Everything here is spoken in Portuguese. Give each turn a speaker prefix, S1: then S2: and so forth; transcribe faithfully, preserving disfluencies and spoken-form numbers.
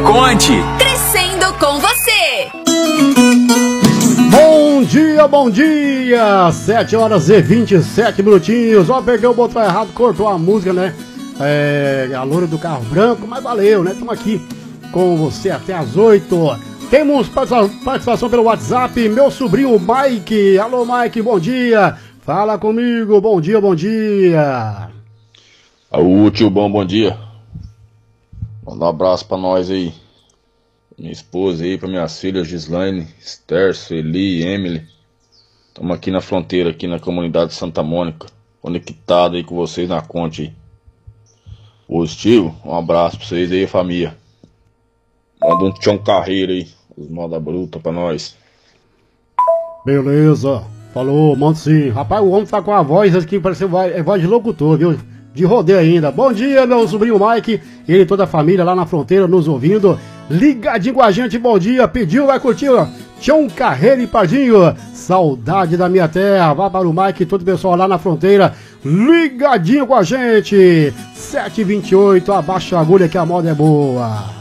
S1: conte.
S2: Crescendo com você.
S3: Bom dia, bom dia. Sete horas e vinte e sete minutinhos. Ó, perdeu o botão errado, cortou a música, né? É, a loura do carro branco, mas valeu, né? Estamos aqui com você até as oito. Temos participação pelo WhatsApp, meu sobrinho Mike. Alô, Mike, bom dia. Fala comigo, bom dia, bom dia.
S4: Alô, tio, bom, bom dia. Manda um abraço pra nós aí. Minha esposa aí, pra minhas filhas Gislaine, Esther, Sueli, Emily. Estamos aqui na fronteira, aqui na comunidade de Santa Mônica, conectado aí com vocês na Conte aí. Positivo, um abraço pra vocês aí, família. Manda um tchão carreira aí, os moda bruta pra nós.
S3: Beleza, falou, manda sim. Rapaz, o homem tá com a voz aqui, parece é voz de locutor, viu? De rodeio ainda. Bom dia, meu sobrinho Mike, ele e toda a família lá na fronteira nos ouvindo. Ligadinho com a gente, bom dia, pediu, vai curtir, ó. Tchão Carreira e Pardinho, saudade da minha terra. Vá para o Mike e todo o pessoal lá na fronteira, ligadinho com a gente. Sete e vinte e oito, abaixa a agulha que a moda é boa.